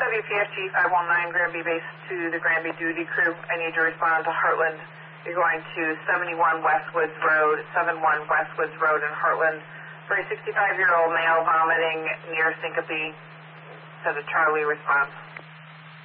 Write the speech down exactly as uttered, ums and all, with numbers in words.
W P F G five one nine Granby base to the Granby duty crew. I need to respond to Heartland. You're going to seventy-one Westwoods Road, seventy-one Westwoods Road in Heartland for a sixty-five-year-old male vomiting near syncope. Said a Charlie response.